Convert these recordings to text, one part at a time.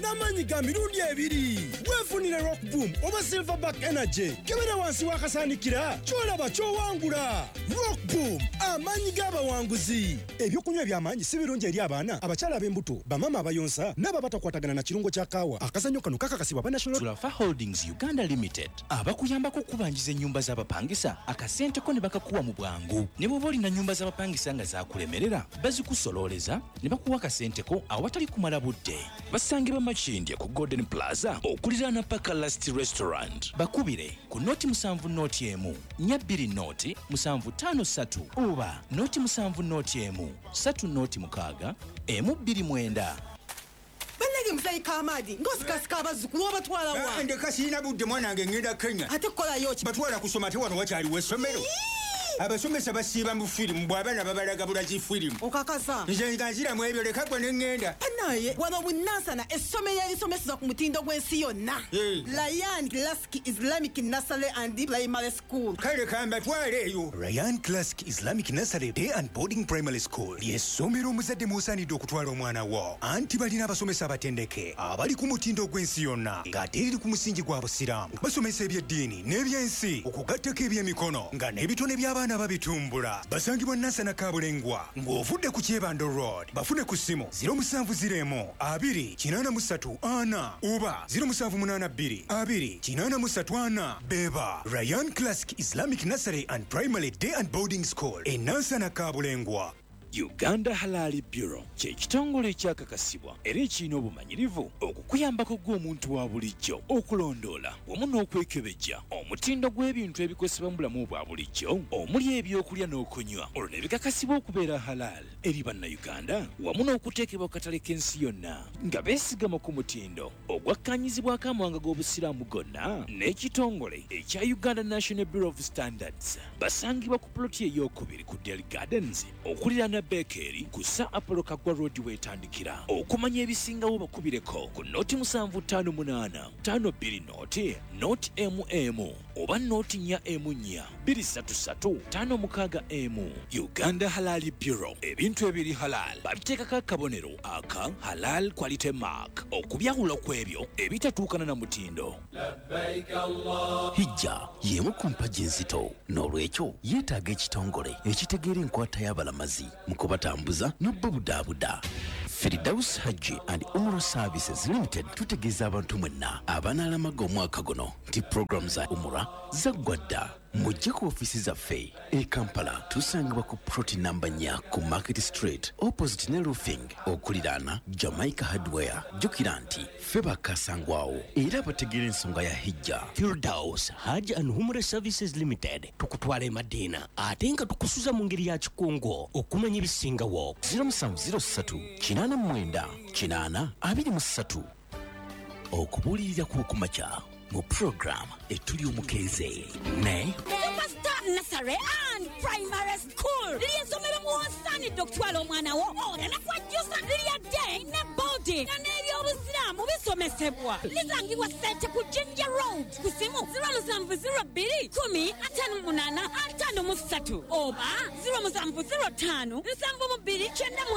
n'amaanyi ga mirundi ebiri. Weefunire Rock Boom oba Silverback Energy. Kebera wansi w'akasaanikira ky'olaba ky'owangula. Rock Boom, amaanyi g'abawanguzi. Ebyokunywa eby'amaanyi si birungi eri abaana, abakyala ab'embuto, bamama abayonsa n'ababatakwatagana na kirungo kya kaawa. Akazannyo kano kakakasibwa ba National Zulafa Holdings Uganda Limited abakuyambako okubanjiza ennyumba z'abapangisa akasente ko ne bakakuwa mu bwangu. Ne bw'oba olina nnyumba z'abapangisa nga zaakulemerera bazikusololeza ne bakuwa akasente ko awatali kumala budde. Basangibwa Makindye ku Golden Plaza okuliraana Paka Last Restaurant. Bakubire ku noti 7 noti emu 2 noti 753 oba noti 7 noti emu 3 noti 6 emu 29. Bannage musayi Kamadi ngosikasika abazzukulu obatwala wa. Ndeka sirina budde mwanange ngenda Kenya. Ate kolayo ki? Batwala kusoma te wano wakyaliwo essomero. Abasomesa basiiba mu firimu bw'abaana babalaga bulagi firimu. Okakasa. Nze nziramu ebyo leka gwe ne ŋŋenda. Naye wano bunansana essomero erisomeseza ku mutindo gw'ensi yonna. Ryan Classic Islamic Nursery and Primary School. Kale kambatwale eyo. Ryan Classic Islamic Nursery Day and Boarding Primary School ly'essomero omuzadde musaanidde okutwala omwana wo. Anti balina abasomesa abatendeke abali ku mutindo gw'ensi yonna ng'ate eriri ku musingi gwa busiraamu. Basomesa eby'eddiini n'ebyensi okugattako eby'emikono nga n'ebitone by'abaana babitumbula. Basangibwa Nansana Kabulengwa ng'ovudde ku Kyebando Road. Bafune ku ssimu 0701 283 oba 0782 283 Beba. Ryan Classic Islamic Nursery and Primary Day and Boarding School in Nansana Kabulengwa. Uganda Halal Bureau ky'ekitongole ekyakakasibwa era ekirina obumanyirivu okukuyambako gw'omuntu wa bulijjo okulondoola wamu n'okwekebejja omutindo gw'ebintu ebikozesebwa mu bulamu bwa bulijjo omuli ebyokulya n'okunywa olwo ne bikakasibwa okubeera halal eri bannayuganda wamu n'okuteekebwa ku katale k'ensi yonna nga beesigama ku mutindo ogwakkaanyizibwako amawanga g'obusiraamu gonna n'ekitongole ekya Uganda National Bureau of Standards. Basangibwa ku ploti ey'okubiri ku Dairy Gardens okuliraana Bekeri ku Sir Apollo Kagwa Road wetandikira. Okumanya ebisingawo bakubireko ku noti 758 52 noti MM oba noti 4 M4 233 56 Uganda Halal Bureau. Ebintu ebiri halal babiteekako akabonero aka halal quality mark okubyawula kw'ebyo ebitatuukana na mutindo. Hijja y'emu ku mpagi enzito n'olwekyo yeetaaga ekitongole ekitegeera enkwata y'abalamazi mu kubatambuza n'obbabudaabuda. Firdaus Hajji and Umrah Services Limited tutegeeza abantu mwenna abanaalamaga omwaka guno nti program za Umrah zaggwa dda. Mujje ku ofisi zaffe e Kampala tusangibwa ku ploti namba 4 ku Market Street opposite ne roofing okuliraana Jamaica Hardware. Jjukira nti ffe bakasangwawo era bategeera ensonga ya hijja. Firdaus Hajji and Umrah Services Limited tukutwala e Madina ate nga tukusuza mu ngeri ya kikungo okumanya ebisingawo. 0703 89 823 okubuulirira kw'okumakya mu program etuli omukeeze ne Superstar Nursery and Primary School lyensomero muwosaanidde okutwala omwana wo olanakwajjusa lirya day ne boarding nga n'ebyobusiraamu bisomesebwa. Lisangibwa Ssente ku Jinja Road ku simu 0702 10 58 oba 0705 72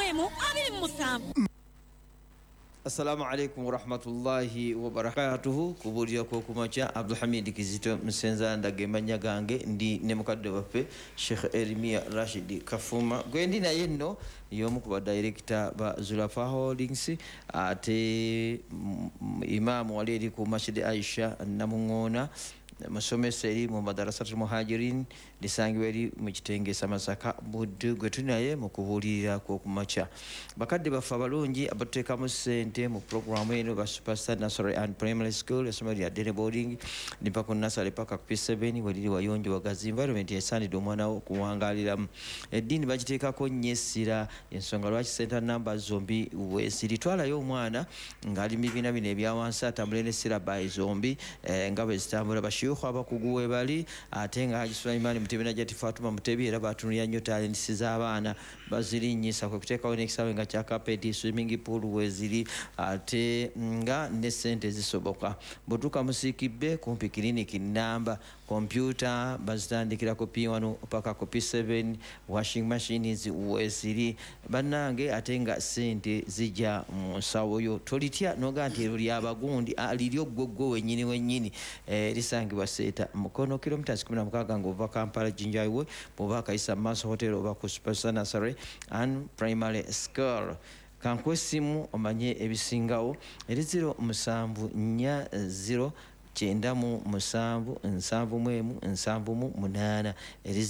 97. Assalamu alaikum warahmatullahi wabarakatuhu. Kubuulira kw'okumakya Abdulhamid Kizito Musenza ndagemanya gange ndi ne mukadde waffe Sheikh Erimia Rashid Kafuma gwendi naye nno y'omu ku badirector ba Zulafa Holdings ate imaamu wali eri ku Masjid Aisha Namuŋŋoona musomesa eri mu Madarasatul Muhajirin lisangibwa eri mu Kitengesa Masaka Buddu gwe tuli naye mu kubuulirira kw'okumakya. Bakadde baffe abalungi abateekamu ssente mu programu eno ba Superstar Nursery and Primary School essomero lya day boarding liva ku nursery paka ku P7 weliri wayonjo wagazi environment esaanidde omwana wo okuwangaaliramu. Eddiini bagiteekako nnyo essira ensonga lwaki center number zombi weesiri twalayo omwana ng'ali mu bibiina bino ebya wansi atambule n'essira by zombi nga bwe zitambula bashiyo shuyukh abakugu we bali ate nga Haji Sulaiman Mutebi Najati Fatuma Mutebi era batunulya nnyo talents z'abaana bazirinyisa kwe kuteekawo n'ekisaawe nga kya kapeti swimming pool weziri ate nga ne ssente zisoboka bw'otuuka Musiikibbe kumpi kiriniki namba kompyuta bazitandikirako P1 paka ku P7 washing machines weziri bannange ate nga ssente zijja mu nsawo yo tolitya noga nti ero lyabagundi liryo ggwe wennyini lisangibwa Seeta Mukono kilometers 16 ng'ova Kampala Jinja Highway bw'oba akayisa Maaso Hotel oba ku Superstar Nursery and Primary School kankwe essimu omanye ebisingawo eri 0740 977 eri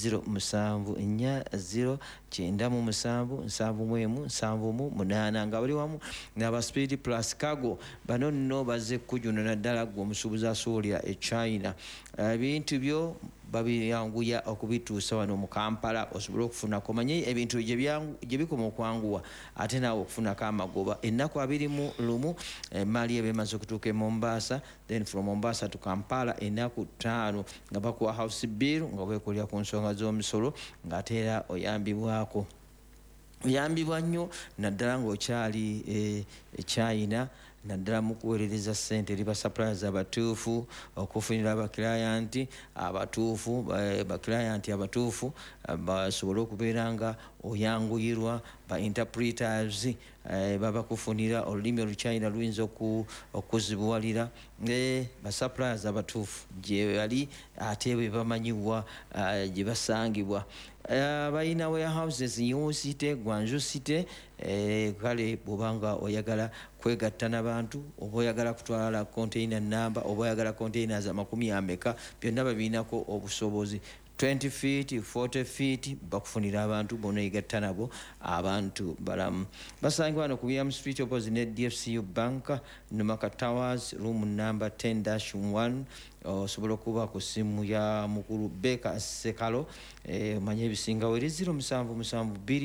0740 nga bali wamu n'aba Speed Plus Cargo bano nno baze kujuna naddala gwe omusuubuzi asuulira e China ebintu byo babiyanguya okubituusa wano mu Kampala osobola okufunako manye ebintu gye bikoma okwanguwa ate naawe okufunako amagoba ennaku 21 mali ebemaze okutuuka e Mombasa then from Mombasa to Kampala ennaku 5 nga bakuwa house bill nga weekolera ku nsonga z'omusolo ng'ate era oyambibwako oyambibwa nnyo naddala ng'okyali China naddala mu kuweerereza ssente eri basuppliers abatuufu okufunira abakirayanti abatuufu bakirayanti abatuufu basobole okubeera nga oyanguyirwa ba interpreters babakufunira olulimi oluchina luyinza okuzibuwalira basuppliers abatuufu gye bali ate bwe bamanyiwa gye basangibwa balina warehouses Nyowo City Gwanju City kale bw'obanga oyagala kwegatta n'abantu oba oyagala kutwala container number oba oyagala containers 100 byonna babiinako obusobozi 20 feet 40 feet bakufunira abantu bonayigatta nabo abantu balamu basangibwa wano ku William Street opposite ne DFCU Bank Numaka Towers room number 10-1 osobola okuba ku ssimu ya mukulu Beka Sekalo manye ebisingawo eri 0772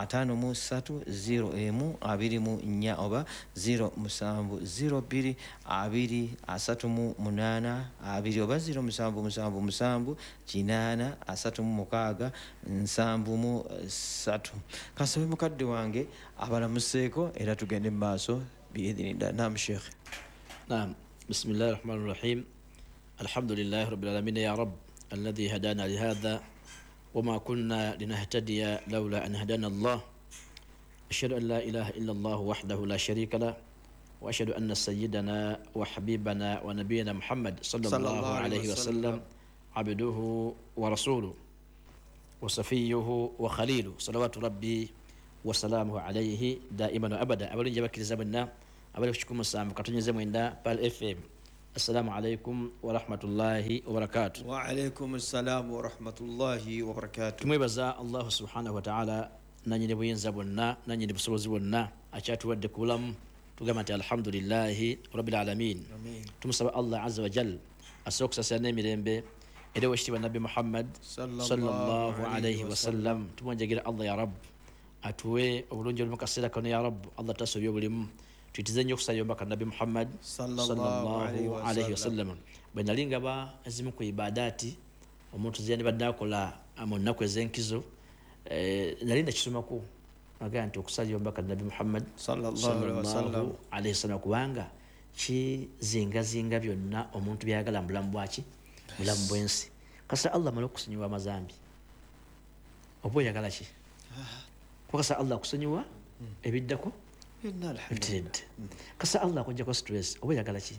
530 oba 0702 238 oba 0777 836 kasabe mukadde wange abalamuseeko era tugende mu maaso biidhinillah. Naam Sheikh. Naam, bismillahir rahmanir rahim. Alhamdulillahi rabbil alamin ya rab alladhi hadana lihadha wama kunna linahtadiya lawla an hadana Allah. Ashhadu an la ilaha illa Allah wahdahu la sharika lah wa ashhadu anna sayyidana wa habibana wa nabiyyana Muhammad sallallahu alayhi wa sallam abduhu wa rasuluhu wa safiyuhu wa khaliluhu salawatu rabbi wa salamuhu alayhi daiman wa abada. Abalungi bakkiriza bonna abali ku 107 katonyeze mwenda Pal FM. Assalamu alaikum wa rahmatullahi wa barakatuh. Wa alaikum assalam wa rahmatullahi wa barakatuh. Tumwebaza Allah subhanahu wa ta'ala nanyine buyinza bonna nanyine busobozi bonna akyatuwadde ku bulamu tugamba nti alhamdulillahi rabbil alamin. Tumusaba Allah azza wa jal asooka okusasira n'emirembe era wekitiibwa Nabbi Muhammad sallallahu alayhi wa sallam. Tumwonjagira Allah ya rab atuwe obulungi olumu kaseera kano ya rab Allah tasobye obulimu tuyitize nnyo okusayomba ka Nabbi Muhammad sallallahu alayhi wa sallam. Bwe nali ngaba ezimu ku ibadaati omuntu ziyandibadde akola mu nnaku ez'enkizo nali nakisomako nagaa nti okusayomba ka Nabbi Muhammad sallallahu alayhi wa sallam kubanga kizingazinga byonna omuntu byayagala mu bulamu bwaki bulamu bwensi. Kasa Allah amala okusonyiwa amazambi oba oyagala ki kasa Allah akusonyiwa ebiddako kasa Allah akujjako stress oba oyagala ki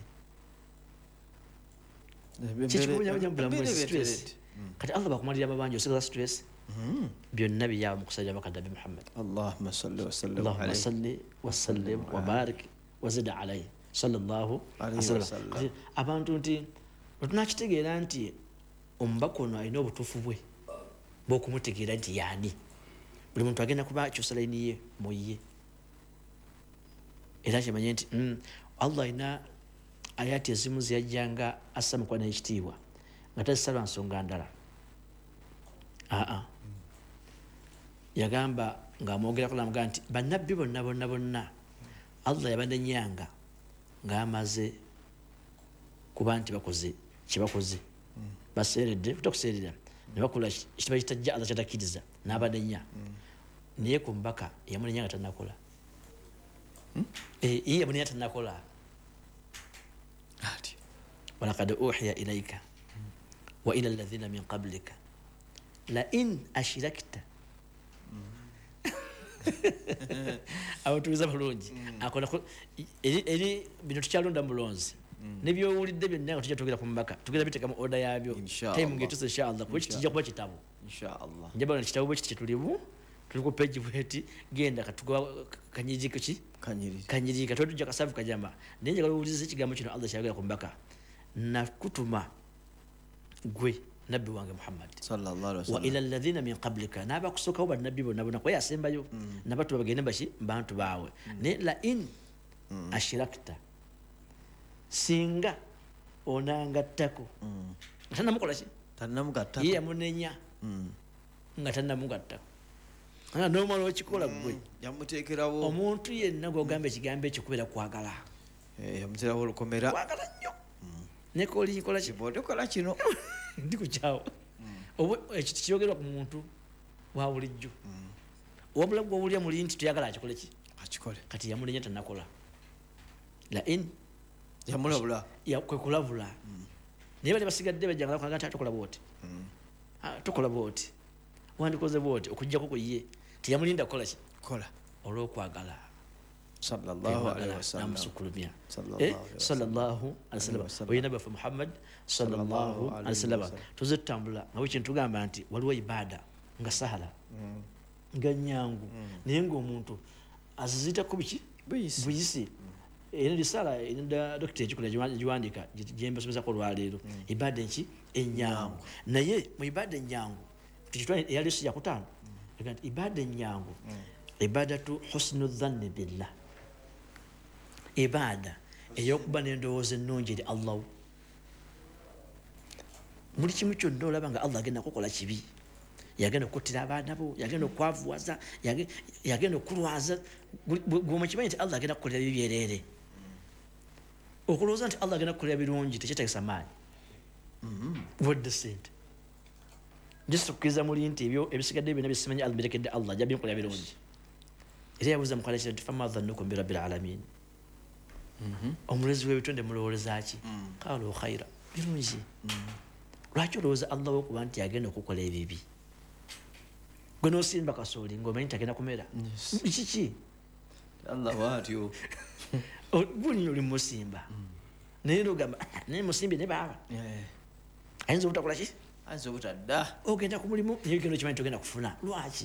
kikikubunyaabunya mu bulamu bwensi stress kati Allah bakumalira amabanja osigala stress byonna biyaawo mu kusajja baka Nabbi Muhammad. Allahumma salli wa sallim wa barik wa zid alayhi sallallahu alayhi wa sallam. Abantu nti tunakitegeera nti omubaka ono alina obutuufu bwe bw'okumutegeera nti yaani buli muntu agenda kuba kyusa layini ye muye era kimanye nti Allah alina ayati ezimu ziyajjanga assa mukwano ekitiibwa nga tazisa lwa nsonga ndala yagamba ng'amwogerako namugamba nti bannabbi bonna bonna bonna Allah yabanennyanga ng'amaze kuba nti bakoze kye bakoze baseeredde tutakuseerera ne bakola kitaba kitajja Allah kyatakkiriza n'abanenya naye ku mbaka yamunenya nga tannakola ye yamunenya tannakola ati walaqad uhiya ilayka wa ila alladhina min qablika la in ashrakta abatuuza bulungi akola eri bino tukyalonda mulonzi nebyowulidde byonna nga tujja twogera ku mbaka tugenda biteeka mu oda yaabyo time ngetuse inshallah kuba kijja kuba kitabo inshallah njaba na kitabo bwe kiti tulimu tuli ku page bweti genda katuga kanyiriko ki kanyirika tujja kasavu kajamba naye njagala uwulize ekigambo kino Allah kyayogera ku mbaka nakutuma gwe nabbi wange Muhammad sallallahu alaihi wasallam wa ila alladhina min qablika naba kusokawo bannabbi bonna bonna kwa yasembayo nabatu bagende baki bantu baawe ne la in ashrakta singa onangattako tannamukola ki tannamugattako ye yamunenya nga tannamugattako nomala okikola gwe yamuteekerawo omuntu yenna gwogamba ekigambo ekyo kubeera kwagala yamuteerawo olukomera kwagala nnyo nekolinkola kibodokola kino ndi kukyawo ekyo tekiyogerwa ku muntu wa bulijjo wabula gwowulya muli nti toyagala akikole ki akikole kati yamunenya tannakola la in yamulabula kwe kulabula naye bali basigadde bajjangala kulaga nti tukola bwoti tukola bwoti wandikoze bwoti okujjako ku ye teyamulinda kukola ki kola olw'okwagala sallallahu alaihi wasallam namusukulumya sallallahu alaihi wasallam oyina bafe Muhammad sallallahu alaihi wasallam tuze tutambula nga wekintu tugamba nti waliwo ibada nga sahala nga nyangu naye ng'omuntu azizitako biki buyisi eno risala enda dokita ekikola giwandika gyembasomesako olwaleero ibada enki enyangu naye mu ibada enyangu tukitwa eyaleeso yakutaano nti ibada enyangu ibadatu husnu dhanni billah ibada eyokuba n'endowooza ennungi eri Allah buli kimu kyonna olaba nga Allah agenda kukola kibi yagenda okuttira abaana bo yagenda okwavuwaza yagenda okulwaza gwemukimanyi nti Allah agenda kukolera bibyereere okulowooza nti Allah agenda kukolera birungi tekyetegesa maanyi wadde sente just okukkiriza muli nti ebyo ebisigadde byonna byesimanyi Allah birekedde Allah ajja binkolera birungi era yabuuza mukwala kira nti fama dhannukum bi rabbil alamin omulezi w'ebitonde mulowooleza ki qaalu khaira birungi lwaki olowooza Allah okuba nti agenda okukola ebibi gwe n'osimba kasooli ng'omanyi nti agenda kumera kiki Allah waatyo guni oli musimba naye n'ogamba naye musimbye ne baaba ayinza obutakola ki ayinza obutadda ogenda ku mulimu naye ogenda okimanyi togenda kufuna lwaki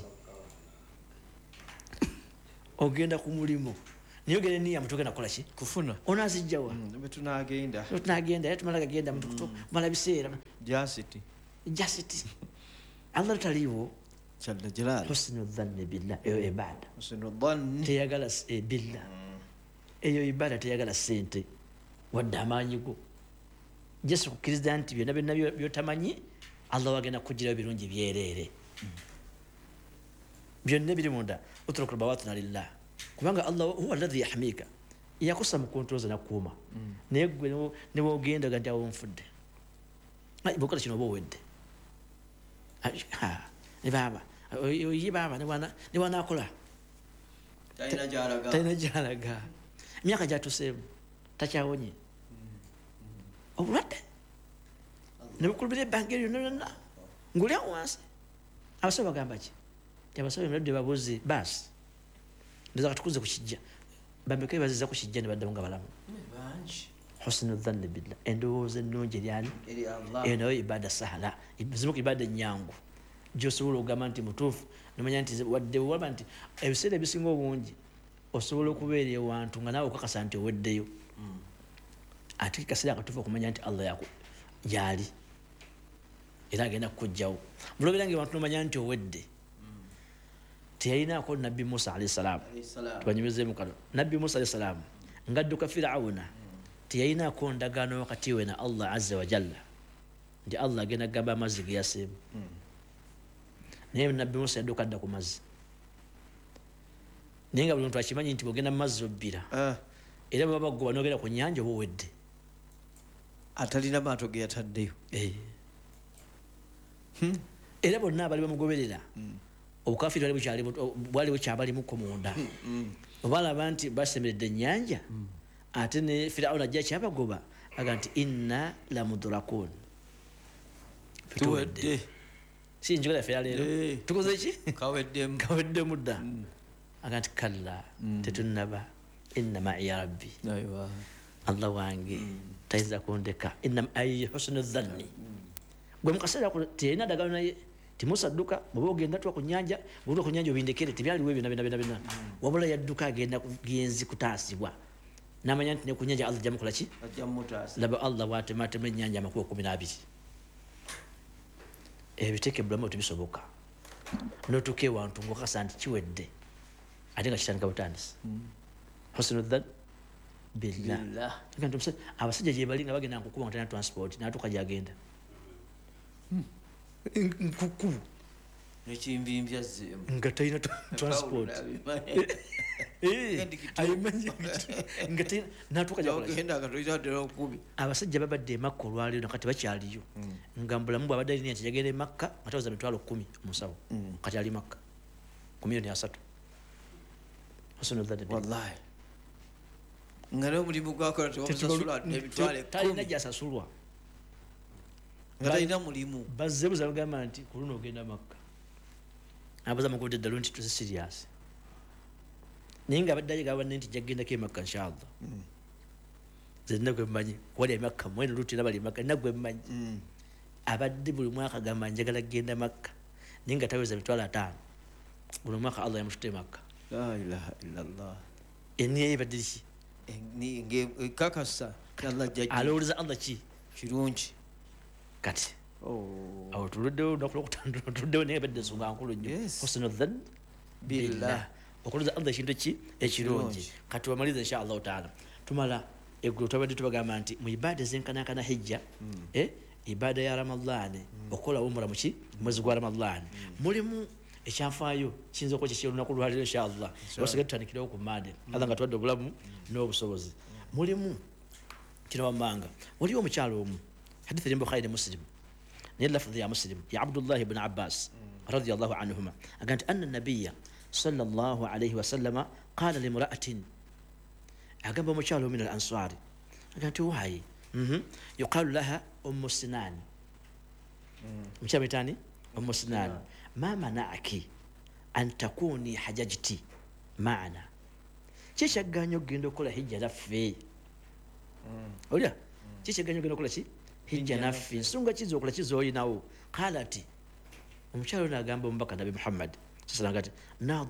ogenda ku mulimu naye ogenda eniyamu togenda kukola ki kufuna onaazijjawa betunagenda era tumala gagenda mala biseera jasiti Allah taliiwo jalla jalal husnu dhanni billah eyo ibada husnu dhanni teyagala billah eyo ibada teyagala sente wadde amaanyi go jesu kukkiriza nti byonna byonna byotamanyi Allah wagenda kugirayo birungi byereere byonna biri munda utruku lbawatina lillah kubanga Allah huwa alladhi yahmika yakussa mu kontroza nakuuma naye gwe ne wogendaga nti awo nfudde bokola kino oba owedde ne baaba oyi baaba ne wanaakola talina gyalaga emyaka gyatuseemu takyawonye obulwadde ne bukulubira ebbanga eryo lyonna ng'olya wansi abasawo bagamba ki ti abasawo emirwadde babuuzi baasi ndoza katukuze ku kijja bameka ebaziza ku kijja ne baddamu nga balamu husnu dhanni billah endowooza ennungi eryani eyo nayo ibada sahala zimu ku ibada enyangu gyosobola okugamba nti mutuufu nomanya nti wadde waba nti ebiseera ebisinga obungi osobola okubeera ewantu nga naawe okakasa nti oweddeyo ate kaseera akatuufu okumanya nti Allah gyali era agenda kukugjawo bulobeera nga ewantu nomanya nti owedde teyalinaako nabbi Musa alayhi salaam tubanyumizeemu kano nabbi Musa alayhi salaam ngadduka Firawuna teyalinaako ndagaano wakati we na Allah azza wa jalla nti Allah agenda kugamba amazzi ge yaseemu naye nabbi Musa yadduka adda ku mazzi naye nga buli muntu akimanyi nti bwogenda mu mazzi obbira era bwe baba goba n'ogenda ku nnyanja oba owedde atalina maato ge yataddeyo era bonna abali bamugoberera obukafiri bwali bukyabalimuko munda obalaba nti basemeredde ennyanja ate ne firawuna ajja kyabagoba aga nti inna lamudrakun tuwedde si njogera ffe yaleero tukoze ki kaweddemu dda aga nti kalla tetunnaba inna maiya rabbi allah wange tayinza kundeka inna ay husnu dhanni gwe mukaseera teyina ddagalo naye timusadduka bweba ogenda tuwa ku nyanja bweba ku nyanja obindekere tebyaliwo ebyo nabina wabula yadduka agenda kugenzi kutaasibwa n'amanya nti ne ku nyanja allah ajja mukola ki laba allah bw'atematema ennyanja amakubo 12 ebiteekebulamu tebisoboka notuuka ewantu ng'okakasa nti kiwedde ate nga kitandika butandisi husnu dhan billah abasajja gye bali nga bagenda nkukuba nga talina transport n'atuuka gyagenda nkuku nekimbimbya zemu nga talina transport abasajja babadde emakka olwaliro nakati bakyaliyo nga mbulamu bwabadde alina nti yagenda emakka nga tawoza mitwalo 10 omusawo kati ali makka ku milioni 3 wallahi nga n'omulimu gwakola tewamusasula emitwalo 10 talina gyasasulwa nga talina mulimu bazze buza bagamba nti ku luno ogenda makka abaza mukubudde eddalo nti tuze serious naye nga abadde agamba nti jagendako emakka inshallah zenna gwe mmanyi wali emakka mwene lutina bali makka nina gwe mmanyi abadde buli mwaka gamba njagala kgenda makka naye nga taweza mitwalo 5 buli mwaka allah yamututte makka la ilaha illallah eniye ebadde ki kakasa alowoleza allah ki kirungi kati awo tuluddewo olunaku lwokutandula tuluddewo naye ebadde ensonga nkulu nnyo husnu dhan billah okulowooza allah ekintu ki ekirungi kati wamaliza inshallahu taala tumala eggulu twabadde tubagamba nti mu ibaada ezenkanankana hijja ibaada ya ramadaani okukola umura muki mwezi gwa ramadaani mulimu ekyanfaayo kiyinza okuba kyekiri olunaku lwaliro inshallah osigaye tutandikirawo ku mande allah nga tuwadde obulamu n'obusobozi mulimu kino wammanga waliwo omukyalo omu hadithi eri mu bukhari ne muslim naye lafudhi ya muslim ya abdullahi ibn abbas radiallahu anhuma aga nti anna nabiya sallallahu alayhi wasallama qala limra'atin agamba omukyalo min al ansari aga nti wayi yuqalu laha ummu sinan omukyalo mitani ummu sinan ma mana'aki an takuni hajajti maana kyekyaganya okugenda okukola hijja naffe olya kyekyaganya okugenda okukola ki hijja naffe nsonga kiza okola kizoolinawo qala ati omukyalo nagamba omubaka nabi muhammad sasalanga ati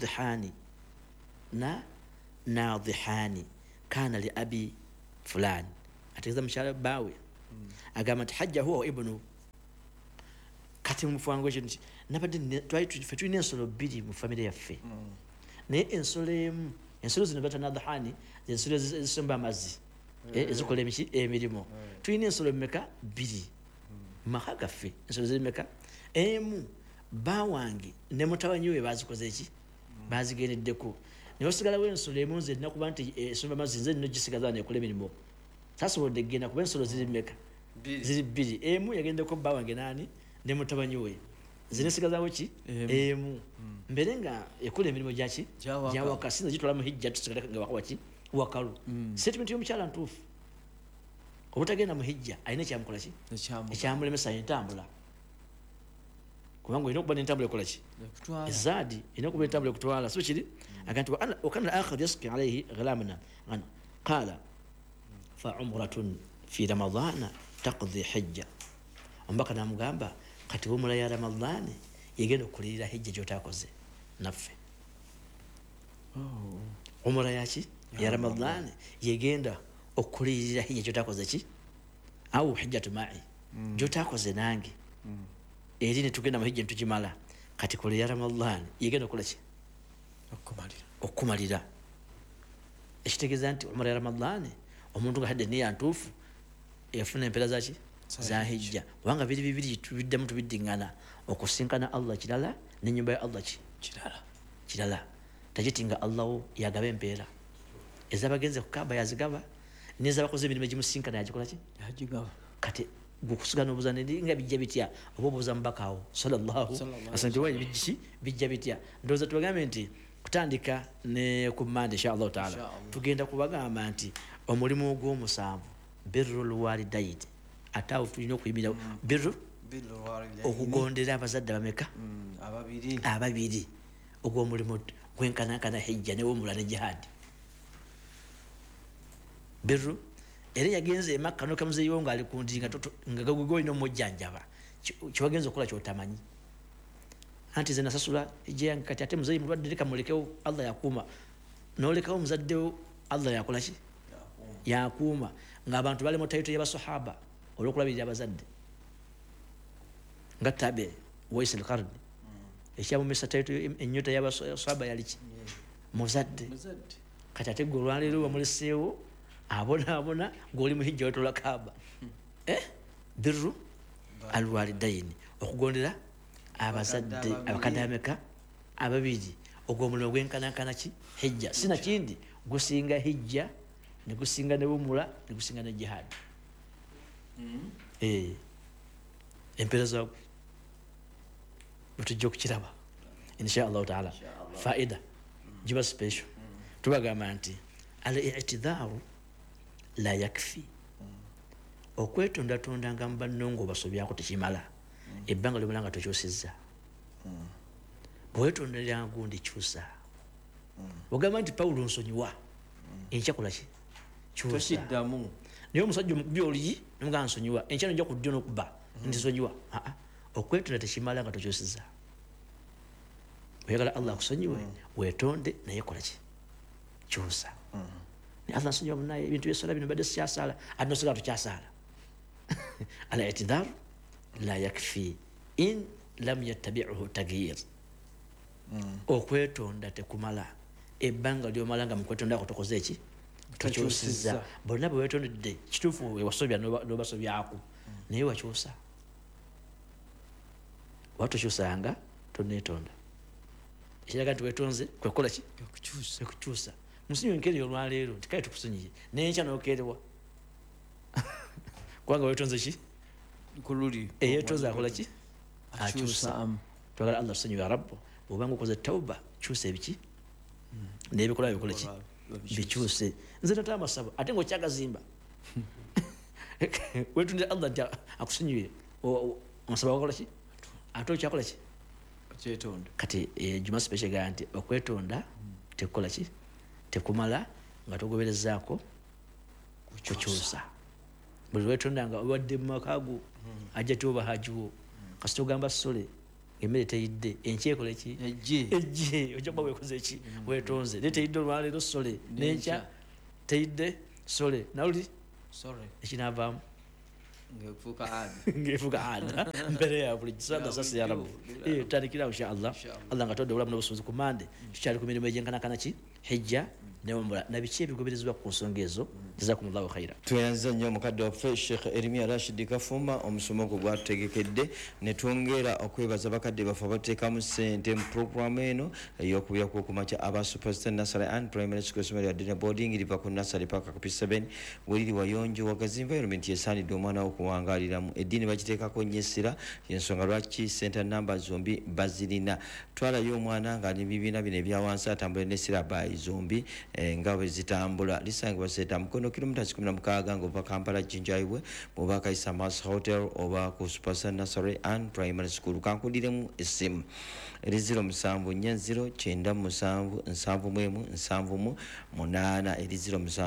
nadihani kana li abi fulani ategeeza mukyala baawe agamba nti hajja huwa ibnu kati mumufango ekyo nti nabadde ffe tulina ensolo 2 mu famire yaffe naye ensolo emu ensolo zino bata nadihani ensolo ezisomba amazzi ezikola emirimu tulina ensolo mmeka 2 mumaka gaffe ensolo ziri mmeka emu bawange ne mutabanyi we bazikoze eki bazigendeddeko naye osigalawo ensolo emu nze nina kuba nti esomba amazzi nze nina gisigaza nekola emirimu tasobodde kgenda kuba ensolo ziri mmeka ziri 2 emu yagendeko bawange nani ne mutabanyi we zinesigazawo ki emu mbere nga ekola emirimu gyaki gyawaka sinza gitwala mu hijja tusigaleka nga wakawaki wakalu statement y'omukyala ntuufu obutagenda mu hijja alina ekyamukola ki ekyamulemesa entambula kubanga olina okuba n'entambula ekola ki ezaadi erina okuba entambula ekutwala so kiri aga nti wakana al-akhar yaski alayhi ghalamna qala fa umratun fi ramadana taqdi hijja omubaka namugamba kati umura ya ramadani yegenda okulirira hijja gyotakoze naffe umura yaki ya ramadani yegenda okulirira hijja gyotakoze ki au hijjatu ma'i gyotakoze nange eri netugenda mu hijja netugimala kati kule ya ramadani yegenda okukola ki okumalira ekitegeeza nti umura ya ramadani omuntu nga hadde niya ntuufu yafuna empeera zaki za hijja kubanga biri bibiri tubiddemu tubiddiŋŋana okusinkana allah kirala nenyumba ya allah kirala tagitinga allahu yagaba empeera ezabagenze ku kaaba yazigaba nezabakoze emirimu egimusinkana yagikola ki kati gukusigana obuzane nga bijja bitya oba obuuza mubakawo sallallahu asante wa bijja bitya ndowooza tubagambe nti kutandika ne ku Monday inshallah taala tugenda kubagamba nti omulimu ogw'omusanvu birrul walidaini ataawo tulina okuyimira birru okugondera abazadde bameka ababiri ogw'omulimu gwenkanankana hijja newomula ne jihadi birru era yagenze e Makka nokamuzeeyo nga ali kundi nga gagwigolina omujjanjaba kiwagenza okukola kyotamanyi anti ze nasasula ejeyange kati ate muzeeyi mulwadde leka mulekewo Allah yakuuma nolekawo muzaddewo Allah yakola ki yakuuma ng'abantu bali mu tayito y'abasahaba olw'okulabirira abazadde nga Tabe Wais al-Qarni ekyamumisa tayito ennyota y'abasahaba yali ki muzadde kati ate gwe olwaleero bamuleseewo abona ng'oli muhijja wetola Kaaba birru alwalidaini okugondera abazadde abakadde ameka ababiri ogw'omulimu gwenkanankana ki hijja sina kindi gusinga hijja ne gusinga ne bumula ne gusinga ne jihadi empeera zaagwe bwetujja okukiraba inshallah taala faida giba special tubagamba nti al-i'tidharu la yakfi okwetondatondanga mu banno ng'obasobyako tekimala ebbanga lyomala nga tokyusizza bwewetonderera gundi kyusa ogamba nti Pawulo nsonyiwa enkyakola ki kyusaddamu naye omusajja omukubi oli nomugamba nsonyiwa enkyano nja kuddyo n'okuba nti nsonyiwa okwetonda tekimala nga tokyusizza oyagala Allah akusonyiwe weetonde naye kola ki kyusa Allah nsonyiwa munaye ebintu byesala bino badde sikyasaala ate nosigala tukyasaala al-i'tidhar la yakfi in lam yattabi'uhu taghyir okwetonda tekumala ebbanga lyomala nga mukwetonda kutokoze eki tokyusizza bonna bwe wetondedde kituufu wewasobya n'obasobyako naye wakyusa watokyusanga toneetonda ekiraga nti wetonze kwekola ki ekukyusa musinyo enkereyo olwaleero nti kale tukusonyiye nenkya nokerewa kubanga wetonze ki kululi eyetonze akola ki akyusa twagala Allah tusonyiwe ya rabbu bwobanga okoze tauba kyusa ebiki n'ebikola bikola ki bikyuse nze natala amasabo ate ngaokyagazimba wetundira Allah nti akusonyiwe amasabo akola ki ate okyakola ki okyetonda kati juma special gaa nti okwetonda tekukola ki tekumala nga togoberezaako kukyusa buli wetonda nga wadde mumakago ajja tioba hajiwo kasita ogamba sole emmere teyidde enkyekole ki ejje ojja kuba wekoze eki wetonze naye teyidde olwaleero sole nenkya teyidde sole nawuli ekinaavaamu ngefuuka ada mbere ya buli kisanda sasa ya rabu tutandikirawo inshallah Allah nga todde obulamu n'obusobozi ku Monday tukyali ku mirimu egyenkanakana ki hijja newomula na biki ebigoberezebwa ku nsonga ezo jazakumullahu khaira tweyanziza nnyo omukadde waffe Sheikh Erimia Rashid Kafuma omusomo gwe gwatutegekedde ne twongera okwebaza bakadde baffe abateekamu ssente mu programu eno ey'okubya kw'okumakya aba Superstar Nursery and Primary School Somero Adina Boarding liva ku Nursery paka ku P7 weriri wayonjo wagazi environment yesaanidde omwana okuwangaaliramu eddiini bagiteekako nnyo essira y'ensonga lwaki center number zombi bazirina twalayo omwana nga n'ebibiina bino ebyawansi atambula n'essira bayi zombi nga bwe zitambula lisangibwa seeta mukono kilomita 16 ng'ova Kampala Jinjaiwe bw'oba Kaisa Mas Hotel oba ku Superstar Nursery and Primary School kankudiremu essimu eri 0740977778 eri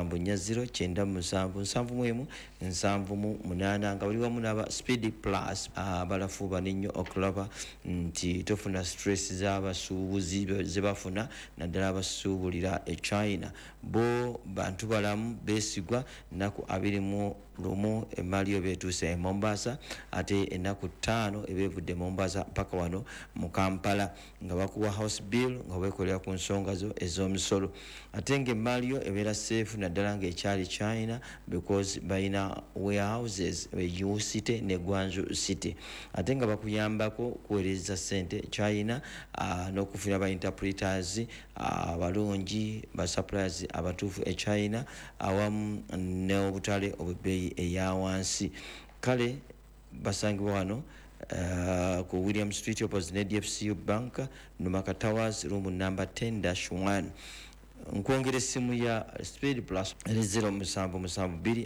0740977778 nga buli wamu n'aba Speed Plus abalafuuba n'ennyo okulaba nti tofuna stress z'abasuubuzi ze bafuna naddala abasuubulira e China bo bantu balamu beesigwa nnaku 21 emaliyo beetuuse e Mombasa ate ennaku 5 ebeevudde Mombasa paka wano mu Kampala nga bakuwa house bill nga weekolera ku nsonga zo ez'omusolo ate ng'emaliyo ebeera safe naddala ng'ekyali China because balina warehouses Yiwu City ne Gwanzu City ate nga bakuyambako kuweereza ssente China n'okufuna ba interpreters abalungi ba suppliers abatuufu e China awamu n'obutale obw'ebbeeyi eya wansi kale basangibwa wano ku William Street opposite NDFCU Bank, Numaka Towers, room number 10-1. Nkwongera essimu ya Speed Plus 0772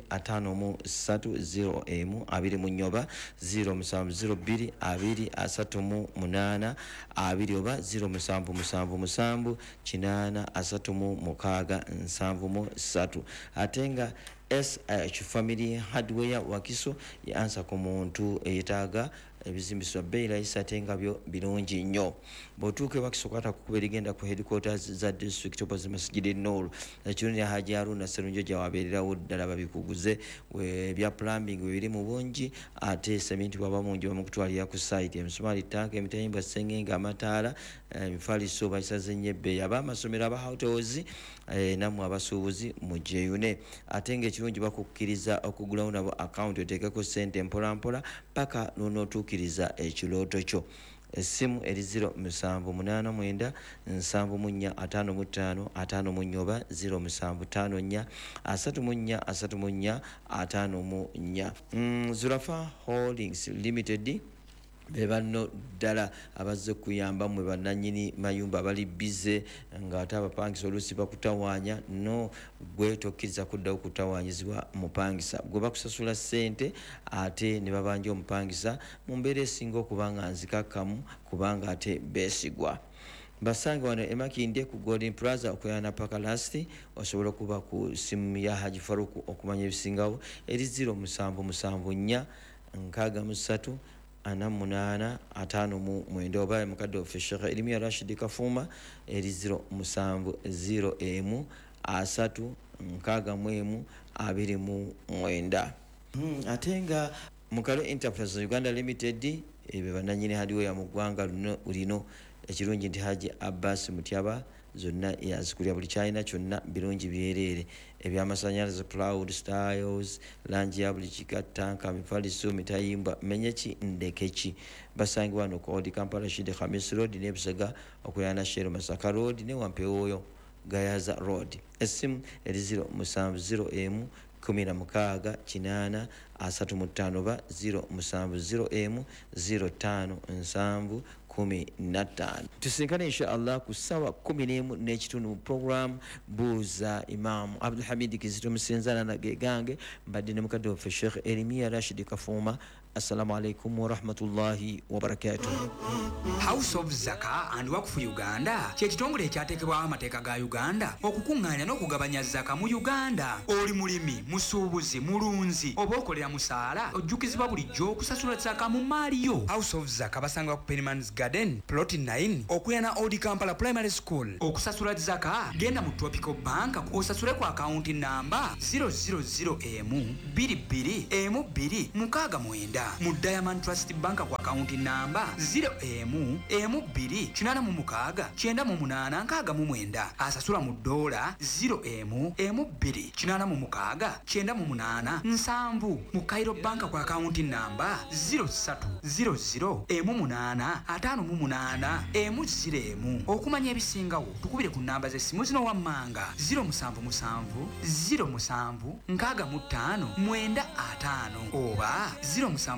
530 abiri mu nyoba 0702 238 abiri oba 0777 836 atenga SH Family Hardware Wakiso yansa ku muntu eyetaaga ebizimbiswa beirayisa ate nga byo birungi nnyo. Bw'otuuka Wakiso kwata kukuba erigenda ku headquarters za district opposite Masjid Noor ekirungi Haji Haruna Sserunjo gyawabeererawo ddala babikuguze ebya plumbing biri mu bungi ate cement bwaba mungi bamukutwalira ku site emisumaali tanka emitayimbwa sengenge amataala emifaliso bayisaze nnyo ebbeeyi ab'amasomero aba hotels namwe abasuubuzi mu gyeyune ate ng'ekirungi bakukkiriza okugulawo nabo account oteekeko ssente mpolampola paka n'onootuukiriza ekirooto kyo. Essimu eri 0789 745 5 0754 34 Zulafa Holdings Limited bebano ddala abazze kuyamba mwe bannannyini mayumba abali bize nga ate abapangisa oluusi bakutawaanya no gwe tokkiriza kuddawo kutawaanyizibwa mupangisa gwe bakusasula ssente ate ne babanja omupangisa mu mbeera esinga okuba nga nzikakkamu kubanga ate beesigwa. Basange wano Emakinde ku Golden Plaza okuyana paka lasti osobola okuba ku simu ya Haji Faruku okumanya ebisingawo eri 0774 63 8 5 oba mukadde ofe Sheikh Elimia Rashid Kafuma eri 0701 3 6 29. Atenga Mukalo Enterprise Uganda Limited ebe bananyine hadiwe ya mugwanga lino ekirungi nti Haji Abbas Mutyaba zonna yazikulya buli kyalina kyonna birungi byerere ebyamasanyalaze cloud styles langi ya buli kikatanka mifaliso mitayimbwa menyeki ndekeki basangi wano ku Old Kampala Shide Khamis Road ne Busega okuyana Shero Masaka Road ne Wampeoyo Gayaza Road. Esimu eri 0701 16 8 35 0701 05 15. Tusinkane inshallah ku sawa 11 n'ekitundu mu program Buuza Imam Abdul Hamid Kizito Musenzana na Gegange mbadde ne mukadde waffe Sheikh Elimia Rashid Kafuma. Assalamu alaikum wa rahmatullahi wa barakatuh. House of Zaka and Waqf Uganda kyekitongole ekyateekebwawo amateeka ga Uganda okukuŋŋaanya n'okugabanya zaka mu Uganda. Oli mulimi, musuubuzi, mulunzi oba okolera musaala ojjukizibwa bulijjo okusasula zaka mu maaliyo. House of Zaka basanga ku Penman's Garden Plot 9 okuyana Old Kampala Primary School. Okusasula zaka genda mu Tropical Bank osasule ku akaunti namba 000M22M2 mu Diamond Trust Bank ku akaunti namba 0M2869869 asasula mu dola 0M28698 mu Cairo Bank ku akaunti namba 0300M858M0 okumanya ebisingawo tukubire ku namba z'essimu zino wammanga 077 07 65 9 oba 070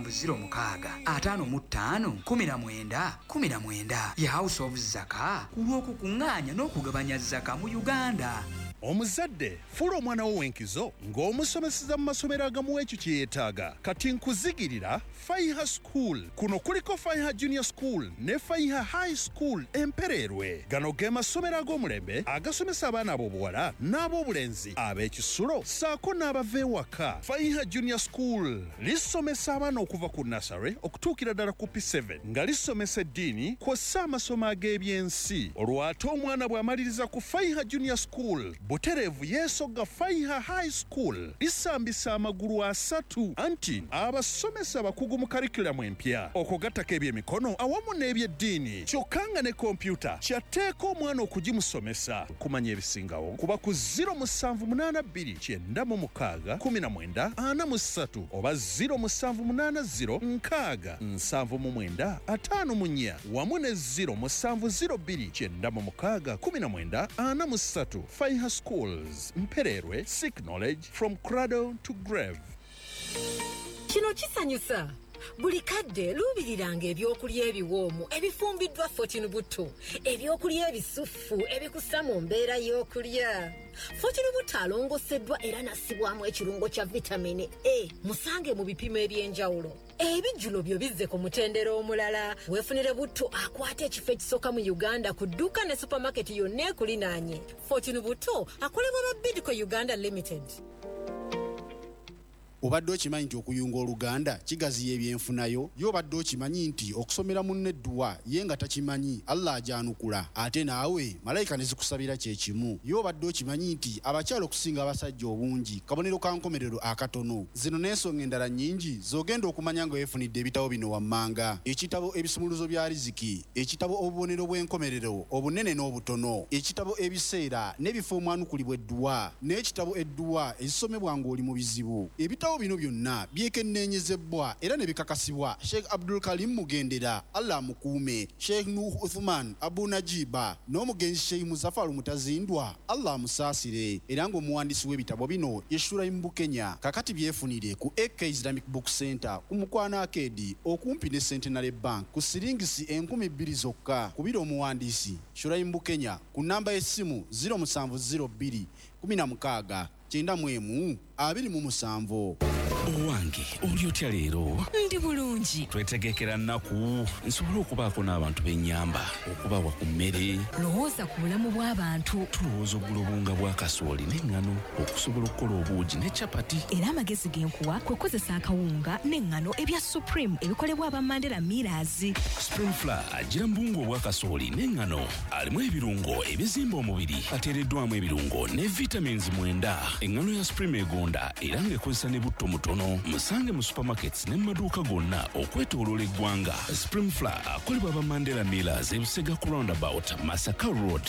5 ya House of Zaka kulw'okukuŋŋaanya n'okugabanya zaka mu Uganda. Omuzadde fuula omwana wo w'enkizo ng'omusomeseza mu masomero agamu ekyo kye yeetaaga kati nkuzigirira Faiha School. Kuno kuliko Faiha Junior School ne Faiha High School Empererwe. Gano ge masomero ag'omulembe agasomesa abaana ab'obuwala n'ab'obulenzi ab'ekisulo ssaako n'abava ewaka. Faiha Junior School lisomesa abaana okuva ku nursery okutuukira ddala ku P7 nga lisomesa eddiini kw'ossa amasomo ag'ebyensi. Olwo ate omwana bw'amaliriza ku Faiha Junior School butereevu yeesogga Faiha High School lisambisa amagulu asatu anti abasomesa bakugu mu karikulamu empya okugattako ebyemikono awamu n'ebyeddiini kyokka nga ne kompyuta kyatteeka omwana okugimusomesa. Kumanya ebisingawo kuba ku 0782961943 oba 0780679754 wamu ne 0702961943. Faiha Schools Mpererwe, seek knowledge from cradle to grave. Kino kisanyusa. buli kadde luubiriranga ebyokulya ebiwoomu ebifumbiddwa Fortune Buto, ebyokulya ebisufu ebikussa mu mbeera y'okulya. Fortune Buto alongoseddwa era nassibwamu ekirungo kya vitamini A. Musange mu bipimo eby'enjawulo. Ebijjulo byo bizze ku mutendera omulala. Weefunire Buto akwata ekifo ekisooka mu Uganda ku dduuka ne supermarket yonna ekulinaanye. Fortune Buto akolebwa ba Bidco Uganda Limited. Obadde okimanyi nti okuyunga Oluganda kigaziya ebyenfunayo? Y'obadde okimanyi nti okusomera munne Dduwa ye nga takimanyi Allah ajanukula ate naawe malayika ne zikusabira kye kimu? Y'obadde okimanyi nti abakyala okusinga abasajja obungi kabonero ka nkomerero akatono? Zino n'ensonga endala nnyingi z'ogenda okumanya nga weefunidde ebitabo bino wammanga: ekitabo ebisumuluzo bya riziki, ekitabo obubonero bw'enkomerero obunene n'obutono, ekitabo ebiseera n'ebifo omwanukulibwa Edduwa, n'ekitabo Edduwa ezisomebwa ng'oli mu bizibu. Ebitabo bino byonna byekenneenyezebwa era ne bikakasibwa Sheikh Abdul Karim Mugendera, Allah mukuume, Sheikh Nuh Uthman Abu Najiba n'omugenzi Sheikh Muzaffar Mutazindwa, Allah musaasire, era ng'omuwandiisi w'ebitabo bino ye Shuraim Bukenya. Kakati byefunire ku AK Islamic Book Center ku Mukwana Arcade okumpi ne Centenary Bank ku siringisi 2,000 zokka. Kubira omuwandiisi Shuraim Bukenya ku namba y'essimu 0702 16 91 27. Owange oli otya leero? Ndi bulungi. Twetegekera nnaku nsobole okubaako n'abantu b'ennyamba okubawa ku mmere. Lowooza ku bulamu bw'abantu. Tulowooza oggula obunga bwa kasooli n'eŋŋano okusobola okukola obuugi ne capati. Era amagezi genkuwa kwe kukozesa akawunga n'eŋŋano ebya Supreme ebikolebwa aba Mandela Millers. Spring Flour agira mbungu obwa kasooli n'eŋŋano alimu ebirungo ebizimba omubiri, ateereddwamu ebirungo ne vitamins 9. Eŋŋano ya Supreme egonda era ng'ekozesa ne butto mutono. Musange mu supermarkets ne mu maduuka gonna okwetooloola eggwanga. Spring Flour akolebwa aba Mandela Millers e Busega ku roundabout Masaka Road.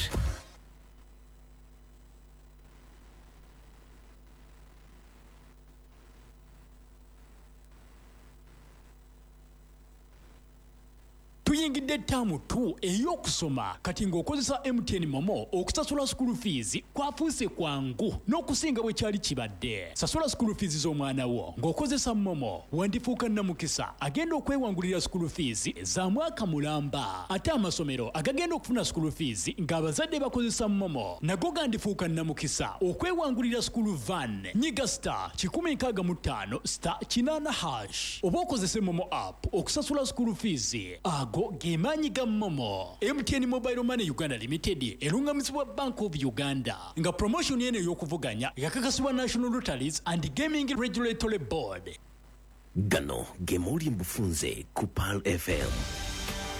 Tuyingidde ttaamu 2 ey'okusoma kati ng'okozesa MTN Momo okusasula school fees kwafuuse kwangu n'okusinga bwe kyali kibadde. Sasula school fees z'omwana wo ng'okozesa Momo, wandifuuka nnamukisa agenda okwewangulira school fees za mwaka mulamba. Ate amasomero agagenda okufuna school fees ng'abazadde bakozesa Momo nago gandifuuka nnamukisa okwewangulira school van. Nyiga star 165 star 8#. Oba okozese Momo app okusasula school fees ago gemaanyi ga Momo. MTN Mobile Money Uganda Limited erungamizibwa Bank of Uganda nga promotion yene y'okuvuganya yakakasibwa National Lotteries and Gaming Regulatory Board. Gano gemuli mbufunze ku PAL FM.